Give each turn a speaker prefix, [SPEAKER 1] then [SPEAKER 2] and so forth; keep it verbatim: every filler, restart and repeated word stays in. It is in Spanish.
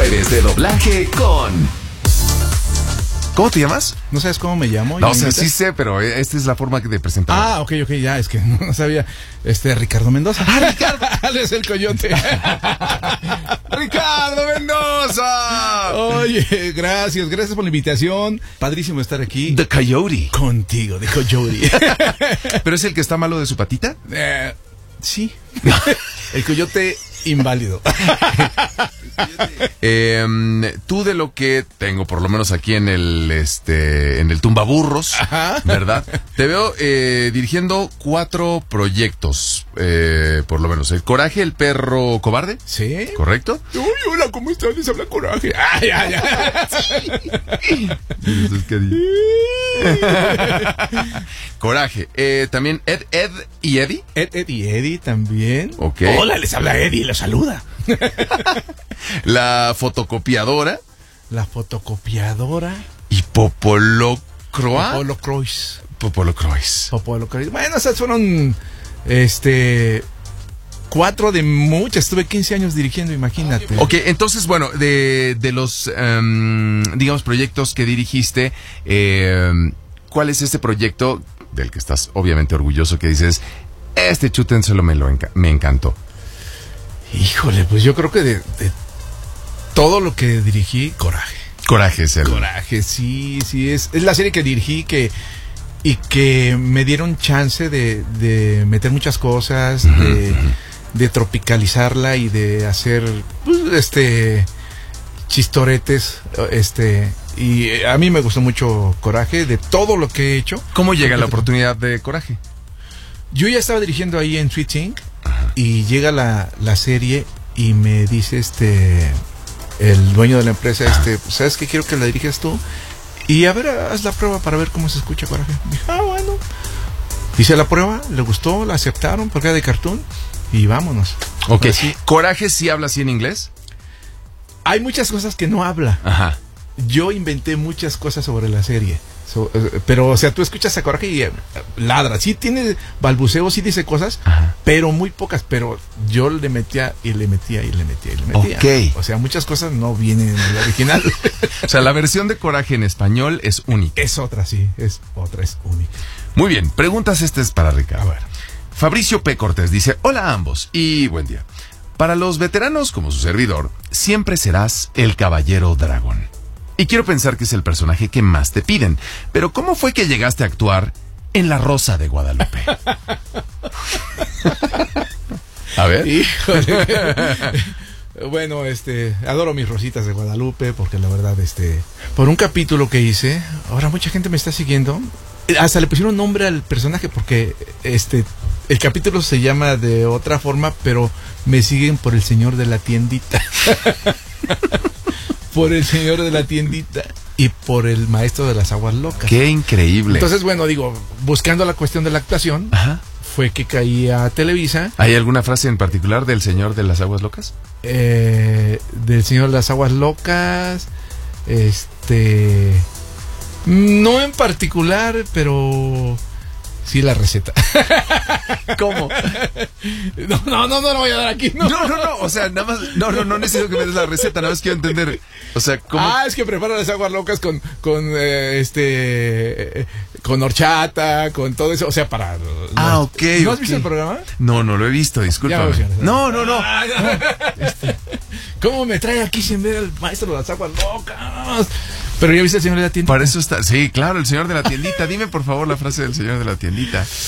[SPEAKER 1] Jueves de doblaje con... ¿Cómo te llamas?
[SPEAKER 2] ¿No sabes cómo me llamo?
[SPEAKER 1] No, o sea, sí sé, pero esta es la forma de presentar.
[SPEAKER 2] Ah, ok, ok, ya, es que no sabía. Este, Ricardo Mendoza.
[SPEAKER 1] ¡Ah, Ricardo!
[SPEAKER 2] Es el coyote.
[SPEAKER 1] ¡Ricardo Mendoza!
[SPEAKER 2] Oye, gracias, gracias por la invitación. Padrísimo estar aquí.
[SPEAKER 1] The Coyote.
[SPEAKER 2] Contigo, The Coyote.
[SPEAKER 1] ¿Pero es el que está malo de su patita?
[SPEAKER 2] Eh, sí. El coyote inválido.
[SPEAKER 1] Eh, tú, de lo que tengo, por lo menos aquí en el este en el Tumbaburros,
[SPEAKER 2] Ajá.
[SPEAKER 1] ¿verdad? Te veo eh, dirigiendo cuatro proyectos, eh, por lo menos. El Coraje, el perro cobarde.
[SPEAKER 2] ¿Sí?
[SPEAKER 1] ¿Correcto?
[SPEAKER 2] Uy, hola, ¿cómo están? Les habla Coraje. Ay, ay, ay.
[SPEAKER 1] Entonces, ¿qué di? Coraje. Eh, también Ed, Ed y Eddie.
[SPEAKER 2] Ed, Ed y Eddie también.
[SPEAKER 1] Ok.
[SPEAKER 2] Hola, les habla Eddie, los saluda.
[SPEAKER 1] La fotocopiadora.
[SPEAKER 2] La fotocopiadora.
[SPEAKER 1] Y Popolocroa.
[SPEAKER 2] Popolo Croix.
[SPEAKER 1] Popolocrois.
[SPEAKER 2] Popolo Croix. Bueno, esas fueron este cuatro de muchas. Estuve quince años dirigiendo, imagínate.
[SPEAKER 1] Ok, entonces, bueno, de, de los, um, digamos, proyectos que dirigiste, eh, ¿cuál es este proyecto del que estás obviamente orgulloso que dices, este chútenselo me, lo enca- me encantó?
[SPEAKER 2] Híjole, pues yo creo que de, de todo lo que dirigí, Coraje.
[SPEAKER 1] Coraje es el...
[SPEAKER 2] Coraje, sí, sí, es, es la serie que dirigí que y que me dieron chance de, de meter muchas cosas,
[SPEAKER 1] Uh-huh,
[SPEAKER 2] de,
[SPEAKER 1] uh-huh.
[SPEAKER 2] de tropicalizarla y de hacer, pues, este, chistoretes, este, y a mí me gustó mucho Coraje, de todo lo que he hecho.
[SPEAKER 1] ¿Cómo llega la oportunidad de Coraje?
[SPEAKER 2] Yo ya estaba dirigiendo ahí en Sweet Inc y llega la, la serie y me dice este el dueño de la empresa, este, ¿sabes qué? Quiero que la diriges tú y a ver, haz la prueba para ver cómo se escucha Coraje. Dije, ah, bueno. Hice la prueba, le gustó, la aceptaron porque era de cartoon y vámonos.
[SPEAKER 1] Ok,
[SPEAKER 2] Así.
[SPEAKER 1] ¿Coraje sí habla así en inglés?
[SPEAKER 2] Hay muchas cosas que no habla.
[SPEAKER 1] Ajá.
[SPEAKER 2] Yo inventé muchas cosas sobre la serie. So, eh, pero, o sea, tú escuchas a Coraje y eh, ladra. Sí tiene balbuceo, sí dice cosas,
[SPEAKER 1] Ajá.
[SPEAKER 2] pero muy pocas. Pero yo le metía y le metía y le metía y le metía.
[SPEAKER 1] Ok.
[SPEAKER 2] O sea, muchas cosas no vienen en el original.
[SPEAKER 1] O sea, la versión de Coraje en español es única.
[SPEAKER 2] Es otra, sí. Es otra, es única.
[SPEAKER 1] Muy bien, preguntas esta es para Ricardo.
[SPEAKER 2] A ver.
[SPEAKER 1] Fabricio P. Cortés dice, hola a ambos y buen día. Para los veteranos como su servidor, siempre serás el caballero dragón. Y quiero pensar que es el personaje que más te piden. Pero ¿cómo fue que llegaste a actuar en La Rosa de Guadalupe? A ver.
[SPEAKER 2] Híjole. Bueno, este, adoro mis rositas de Guadalupe porque la verdad, este, por un capítulo que hice, ahora mucha gente me está siguiendo. Hasta le pusieron nombre al personaje porque, este, el capítulo se llama de otra forma, pero me siguen por el señor de la tiendita. Por el señor de la tiendita y por el maestro de las aguas locas.
[SPEAKER 1] ¡Qué increíble!
[SPEAKER 2] Entonces, bueno, digo, buscando la cuestión de la actuación,
[SPEAKER 1] Ajá.
[SPEAKER 2] fue que caí a Televisa.
[SPEAKER 1] ¿Hay alguna frase en particular del señor de las aguas locas?
[SPEAKER 2] Eh, del señor de las aguas locas, este, no en particular, pero sí la receta.
[SPEAKER 1] ¿Cómo?
[SPEAKER 2] No, no, no, no lo voy a dar aquí. No,
[SPEAKER 1] No, no, no, o sea, nada más, no, no, no necesito que me des la receta, nada más quiero entender, o sea, ¿cómo?
[SPEAKER 2] Ah, es que preparo las aguas locas con, con, eh, este, eh, con horchata, con todo eso, o sea, para...
[SPEAKER 1] Ah,
[SPEAKER 2] los-
[SPEAKER 1] ok,
[SPEAKER 2] ¿No has
[SPEAKER 1] ok.
[SPEAKER 2] visto el programa?
[SPEAKER 1] No, no lo he visto,
[SPEAKER 2] Ya
[SPEAKER 1] discúlpame.
[SPEAKER 2] me emocioné.
[SPEAKER 1] No, no, no.
[SPEAKER 2] Ah, este, ¿cómo me trae aquí sin ver al maestro de las aguas locas? Pero ya viste el señor de la tienda.
[SPEAKER 1] Para eso está, sí, claro, el señor de la tiendita. Dime por favor la frase del señor de la tiendita.